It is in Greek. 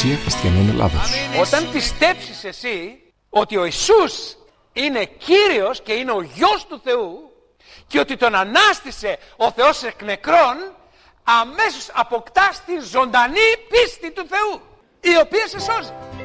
Εκκλησία Χριστιανών Ελλάδος. Όταν πιστέψεις εσύ ότι ο Ιησούς είναι Κύριος και είναι ο Υιός του Θεού και ότι τον ανάστησε ο Θεός εκ νεκρών, αμέσως αποκτάς τη ζωντανή πίστη του Θεού, η οποία σε σώζει.